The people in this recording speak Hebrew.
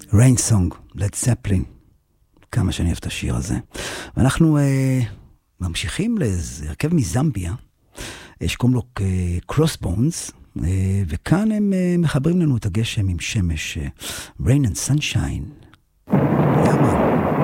Rain Song, לד זפלין. כמה שאני אוהב את השיר הזה. ואנחנו ממשיכים לאיזה הרכב מזמביה, שקוראים לו Crossbones, וכאן הם מחברים לנו את הגשם עם שמש, Rain and Sunshine.